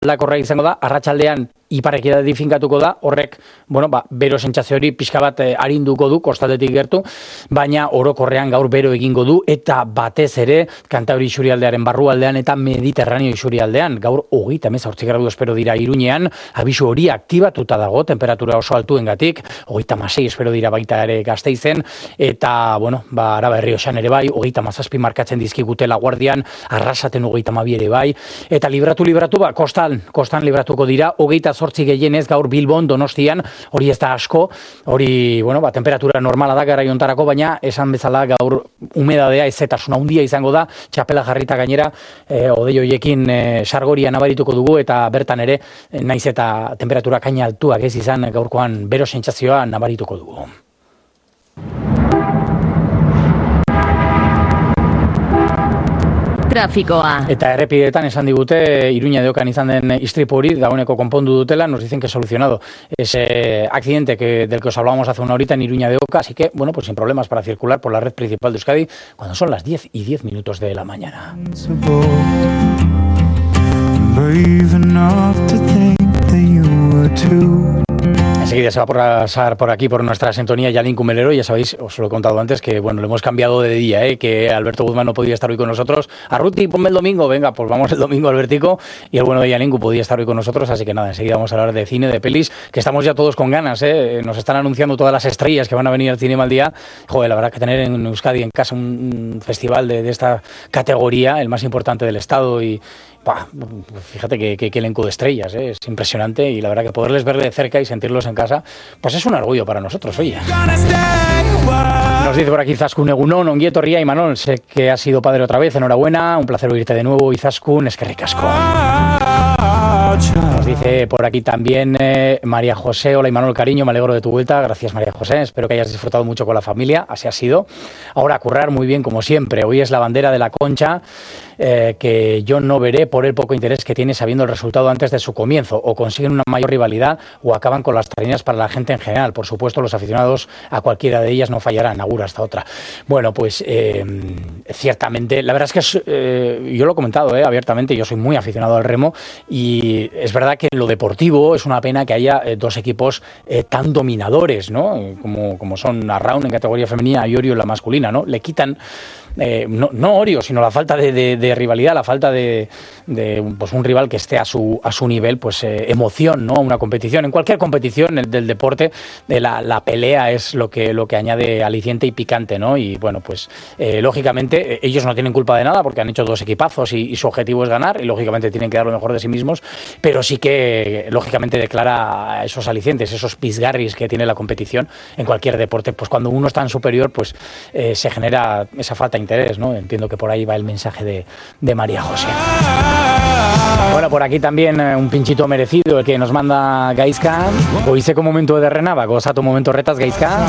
aldakorra izango da, arratsaldean ipar-ekialdetik finkatuko da, horrek, bero sentsazio hori pixka bat arinduko du, kostaldetik gertu, baina orokorrean gaur bero egingo du, eta batez ere, Kantauri isurialdearen barrualdean eta Mediterraneo isurialdean, gaur 38 gradu espero dira Iruñean, abisu hori aktibatuta dago, temperatura oso altuengatik, 36 espero dira baita ere Gasteizen, eta, Araba Errioxan ere bai, 37 markatzen dizkigute Laguardian, Arrasaten 32 ere bai, eta libratu, kostan libratuko dira, 28 gehienez gaur Bilbon, Donostian, hori ez da asko, hori, temperatura normala da garai hontarako, baina esan bezala gaur humedadea ezetasuna handia izango da, txapela jarrita gainera, hodei hoiekin sargorian nabarituko dugu, eta bertan ere, naiz eta temperatura kaina altuak ez izan, gaurkoan bero sentsazioa nabarituko dugu. Trafikoa. Eta errepideetan esan digute, Iruña de Ocan izan den istripu hori, dagoeneko konpondu dutela, nos dicen que solucionado ese accidente del que os hablábamos hace una horita en Iruña de Oca, así que, pues sin problemas para circular por la red principal de Euskadi, cuando son las 10:10 de la mañana. Enseguida se va a pasar por aquí, por nuestra sintonía, Yalín Cumelero. Ya sabéis, os lo he contado antes, que lo hemos cambiado de día, que Alberto Guzmán no podía estar hoy con nosotros. Arruti, ponme el domingo. Venga, pues vamos el domingo, Albertico. Y el bueno de Yalín podía estar hoy con nosotros, así que nada, enseguida vamos a hablar de cine, de pelis, que estamos ya todos con ganas, Nos están anunciando todas las estrellas que van a venir al Cinema al Día. Joder, la verdad que tener en Euskadi, en casa, un festival de esta categoría, el más importante del Estado, y fíjate qué elenco de estrellas, es impresionante, y la verdad que poderles ver de cerca y sentirlos en casa, pues es un orgullo para nosotros, oye. Nos dice por aquí Izaskun Egunon, Onguieto Ría y Manol, sé que has sido padre otra vez, enhorabuena, un placer oírte de nuevo, Izaskun, eskerrik asko. Nos dice por aquí también María José, hola Imanol, cariño, me alegro de tu vuelta, gracias María José, espero que hayas disfrutado mucho con la familia, así ha sido. Ahora a currar muy bien como siempre, hoy es la bandera de la Concha, que yo no veré por el poco interés que tiene sabiendo el resultado antes de su comienzo, o consiguen una mayor rivalidad o acaban con las tareas para la gente en general. Por supuesto, los aficionados a cualquiera de ellas no fallarán, augura hasta otra. Bueno, pues ciertamente, la verdad es que yo lo he comentado abiertamente, yo soy muy aficionado al remo, y es verdad que en lo deportivo es una pena que haya dos equipos tan dominadores, ¿no? Como son Arraun en categoría femenina y Orio en la masculina, ¿no? Le quitan no Orio, sino la falta de rivalidad, la falta de pues un rival que esté a su nivel, pues emoción, ¿no? Una competición, en cualquier competición del deporte, la pelea es lo que añade aliciente y picante, ¿no? Y bueno, pues lógicamente ellos no tienen culpa de nada porque han hecho dos equipazos y su objetivo es ganar, y lógicamente tienen que dar lo mejor de sí mismos, pero sí que lógicamente declara esos alicientes, esos pisgarris que tiene la competición en cualquier deporte, pues cuando uno está en superior, pues se genera esa falta de interés, ¿no? Entiendo que por ahí va el mensaje de María José. Bueno, por aquí también un pinchito merecido el que nos manda Gaizka. Goizeko momentu ederrena, gozatu momento retas, Gaizka.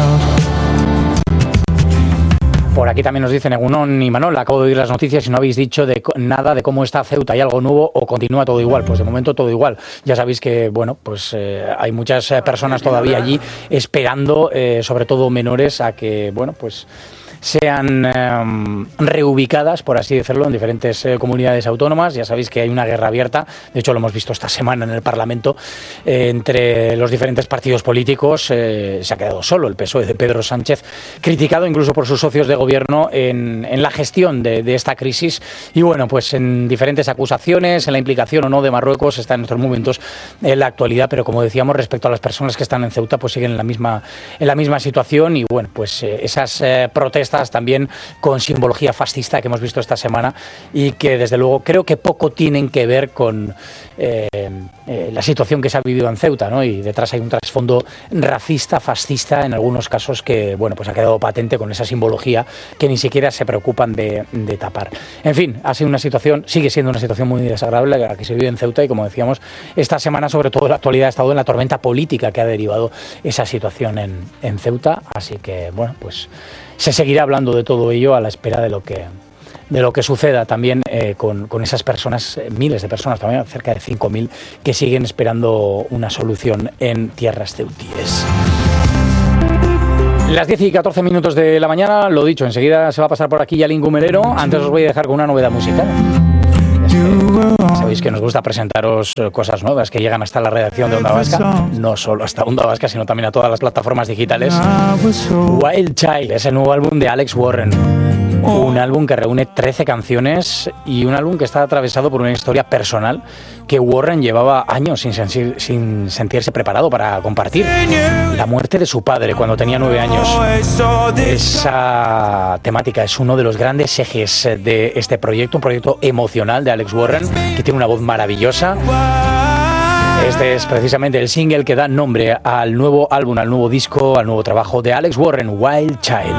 Por aquí también nos dicen Egunon y Manol, acabo de oír las noticias y no habéis dicho nada de cómo está Ceuta. ¿Hay algo nuevo o continúa todo igual? Pues de momento todo igual. Ya sabéis que, bueno, pues hay muchas personas todavía allí esperando, sobre todo menores, a que, bueno, pues sean reubicadas, por así decirlo, en diferentes comunidades autónomas. Ya sabéis que hay una guerra abierta, de hecho lo hemos visto esta semana en el Parlamento, entre los diferentes partidos políticos. Se ha quedado solo el PSOE de Pedro Sánchez, criticado incluso por sus socios de gobierno en la gestión de esta crisis, y bueno, pues en diferentes acusaciones, en la implicación o no de Marruecos está en estos momentos en la actualidad, pero como decíamos, respecto a las personas que están en Ceuta, pues siguen en la misma situación, y bueno, pues esas protestas también con simbología fascista que hemos visto esta semana, y que desde luego creo que poco tienen que ver con la situación que se ha vivido en Ceuta, ¿no? Y detrás hay un trasfondo racista, fascista en algunos casos, que bueno, pues ha quedado patente con esa simbología que ni siquiera se preocupan de tapar. En fin, sigue siendo una situación muy desagradable la que se vive en Ceuta, y como decíamos, esta semana sobre todo la actualidad ha estado en la tormenta política que ha derivado esa situación en Ceuta, así que bueno, pues se seguirá hablando de todo ello a la espera de lo que suceda también con esas personas, miles de personas también, cerca de 5.000, que siguen esperando una solución en tierras ceutíes. Las 10:14 de la mañana, lo dicho, enseguida se va a pasar por aquí Yalín Gumerero. Antes os voy a dejar con una novedad musical. Sabéis que nos gusta presentaros cosas nuevas que llegan hasta la redacción de Onda Vasca, no solo hasta Onda Vasca, sino también a todas las plataformas digitales. Wild Child es el nuevo álbum de Alex Warren, un álbum que reúne 13 canciones y un álbum que está atravesado por una historia personal que Warren llevaba años sin sentirse preparado para compartir. La muerte de su padre cuando tenía 9 años. Esa temática es uno de los grandes ejes de este proyecto, un proyecto emocional de Alex Warren, que tiene una voz maravillosa. Este es precisamente el single que da nombre al nuevo álbum, al nuevo disco, al nuevo trabajo de Alex Warren, Wild Child.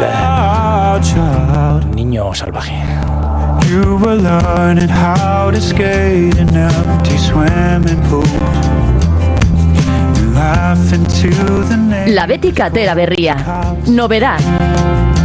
Niño salvaje. You were learning how to skate in empty swimming pools. La Bética Tera Berría. Novedad.